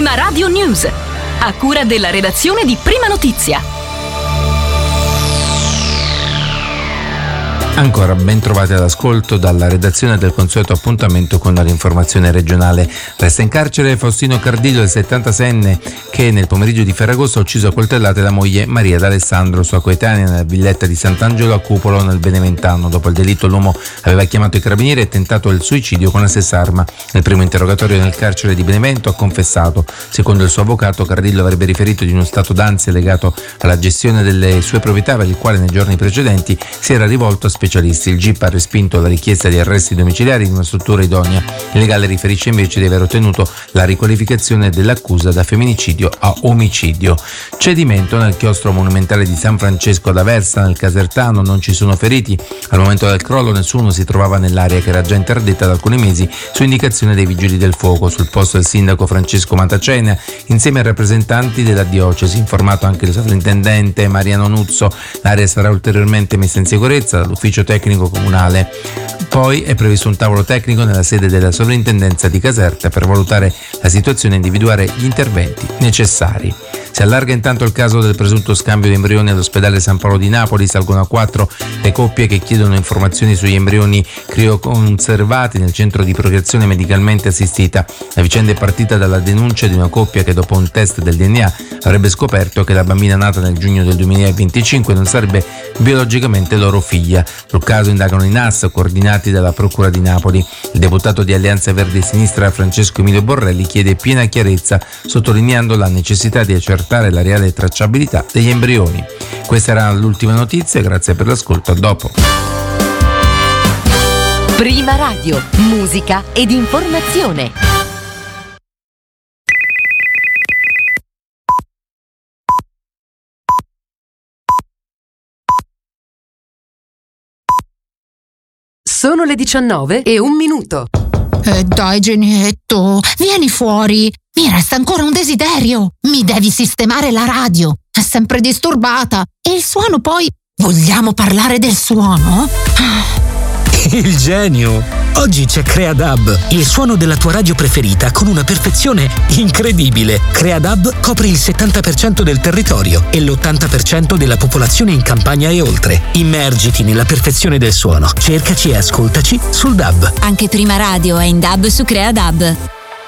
Prima Radio News, a cura della redazione di Prima Notizia. Ancora ben trovati all'ascolto dalla redazione del consueto appuntamento con l'informazione regionale. Resta in carcere Faustino Cardillo, il 76enne, che nel pomeriggio di Ferragosto ha ucciso a coltellate la moglie Maria D'Alessandro, sua coetanea, nella villetta di Sant'Angelo a Cupolo nel Beneventano. Dopo il delitto l'uomo aveva chiamato i carabinieri e tentato il suicidio con la stessa arma. Nel primo interrogatorio nel carcere di Benevento ha confessato. Secondo il suo avvocato, Cardillo avrebbe riferito di uno stato d'ansia legato alla gestione delle sue proprietà, per il quale nei giorni precedenti si era rivolto a specialisti. Il GIP ha respinto la richiesta di arresti domiciliari in una struttura idonea. Il legale riferisce invece di aver ottenuto la riqualificazione dell'accusa da femminicidio a omicidio. Cedimento nel chiostro monumentale di San Francesco d'Aversa nel Casertano, non ci sono feriti. Al momento del crollo nessuno si trovava nell'area, che era già interdetta da alcuni mesi su indicazione dei vigili del fuoco. Sul posto il sindaco Francesco Matacena insieme ai rappresentanti della diocesi, informato anche il sovrintendente Mariano Nuzzo. L'area sarà ulteriormente messa in sicurezza dall'ufficio tecnico comunale. Poi è previsto un tavolo tecnico nella sede della sovrintendenza di Caserta per valutare la situazione e individuare gli interventi necessari. Si allarga intanto il caso del presunto scambio di embrioni all'ospedale San Paolo di Napoli. Salgono a 4 le coppie che chiedono informazioni sugli embrioni crioconservati nel centro di procreazione medicalmente assistita. La vicenda è partita dalla denuncia di una coppia che dopo un test del DNA avrebbe scoperto che la bambina nata nel giugno del 2025 non sarebbe biologicamente loro figlia. Sul caso indagano i NAS coordinati dalla Procura di Napoli. Il deputato di Alleanza Verdi e Sinistra Francesco Emilio Borrelli chiede piena chiarezza, sottolineando la necessità di accertare la reale tracciabilità degli embrioni. Questa era l'ultima notizia, grazie per l'ascolto, a dopo. Prima Radio, musica ed informazione. Sono le 19:01. Dai, Genietto, vieni fuori. Mi resta ancora un desiderio. Mi devi sistemare la radio. È sempre disturbata. E il suono poi... Vogliamo parlare del suono? Il genio! Oggi c'è Creadub, il suono della tua radio preferita con una perfezione incredibile. Creadub copre il 70% del territorio e l'80% della popolazione in campagna e oltre. Immergiti nella perfezione del suono. Cercaci e ascoltaci sul DAB. Anche Prima Radio è in DAB su Creadub.